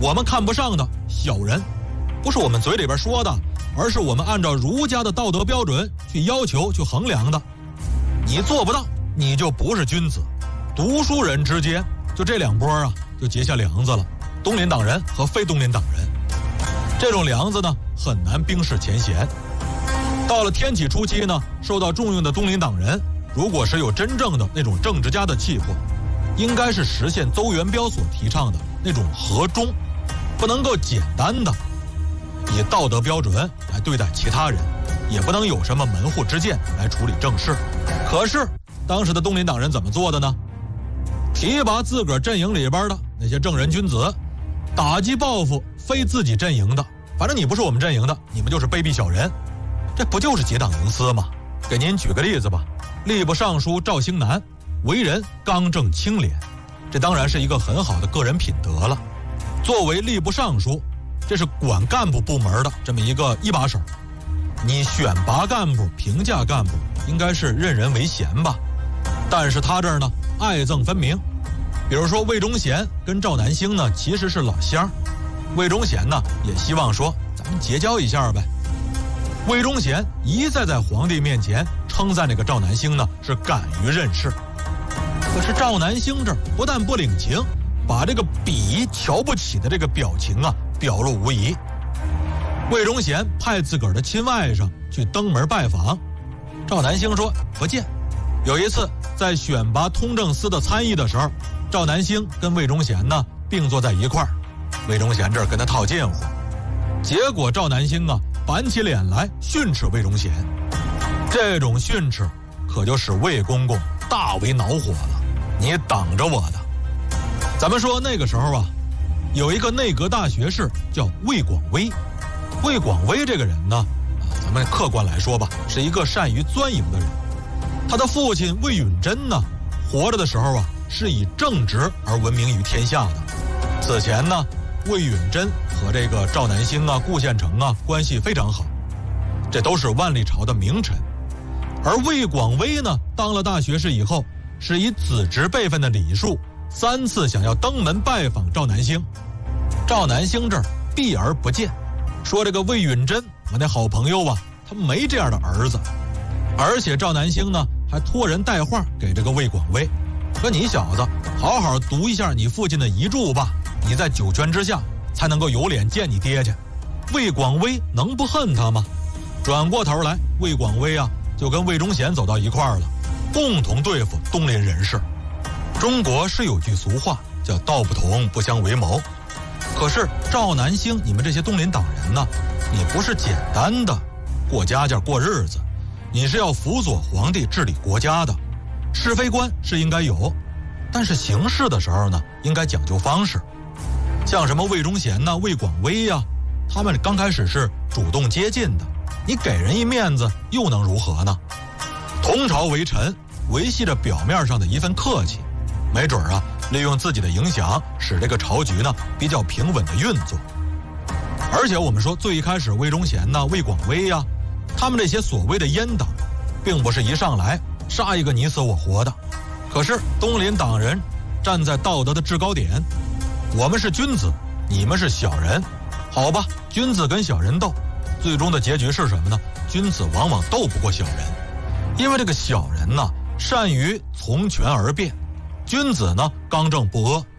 我们看不上的小人，不是我们嘴里边说的，而是我们按照儒家的道德标准去要求、去衡量的。你做不到，你就不是君子。读书人之间，就这两拨啊，就结下梁子了，东林党人和非东林党人。这种梁子呢，很难冰释前嫌。到了天启初期呢，受到重用的东林党人，如果是有真正的那种政治家的气魄，应该是实现邹元标所提倡的那种和中，不能够简单的以道德标准来对待其他人，也不能有什么门户之见来处理政事。可是当时的东林党人怎么做的呢？提拔自个儿阵营里边的那些正人君子，打击报复非自己阵营的，反正你不是我们阵营的，你们就是卑鄙小人。这不就是结党营私吗？给您举个例子吧，吏部尚书赵兴南为人刚正清廉，这当然是一个很好的个人品德了。作为吏部尚书，这是管干部部门的这么一个一把手，你选拔干部、评价干部，应该是任人唯贤吧？但是他这儿呢，爱憎分明。比如说魏忠贤跟赵南星呢，其实是老乡，魏忠贤呢也希望说咱们结交一下呗。魏忠贤一再在皇帝面前称赞这个赵南星呢是敢于任事，可是赵南星这不但不领情，把这个鄙夷瞧不起的这个表情啊表露无遗。魏忠贤派自个儿的亲外甥去登门拜访，赵南星说不见。有一次在选拔通政司的参议的时候，赵南星跟魏忠贤呢并坐在一块儿，魏忠贤这儿跟他套近乎，结果赵南星啊板起脸来训斥魏忠贤。这种训斥可就使魏公公大为恼火了，你挡着我的。咱们说那个时候啊，有一个内阁大学士叫魏广微。魏广微这个人呢，咱们客观来说吧，是一个善于钻营的人。他的父亲魏允贞呢，活着的时候啊，是以正直而闻名于天下的。此前呢，魏允贞和这个赵南星啊、顾宪成啊关系非常好，这都是万历朝的名臣。而魏广微呢，当了大学士以后，是以子侄辈分的礼数3次想要登门拜访赵南星，赵南星这儿避而不见，说这个魏允贞我那好朋友啊，他没这样的儿子。而且赵南星呢还托人带话给这个魏广微，说你小子好好读一下你父亲的遗著吧，你在九泉之下才能够有脸见你爹去。魏广微能不恨他吗？转过头来，魏广微啊就跟魏忠贤走到一块儿了，共同对付东林人士。中国是有句俗话叫道不同不相为谋，可是赵南星你们这些东林党人呢，你不是简单的过家家过日子，你是要辅佐皇帝治理国家的。是非观是应该有，但是行事的时候呢，应该讲究方式。像什么魏忠贤呐、魏广微呀，他们刚开始是主动接近的，你给人一面子又能如何呢？同朝为臣，维系着表面上的一份客气，没准啊，利用自己的影响，使这个朝局呢比较平稳的运作。而且我们说最一开始魏忠贤呐、魏广微呀，他们这些所谓的阉党，并不是一上来杀一个你死我活的。可是东林党人站在道德的制高点，我们是君子，你们是小人，好吧，君子跟小人斗，最终的结局是什么呢？君子往往斗不过小人，因为这个小人呢善于从权而变，君子呢刚正不阿，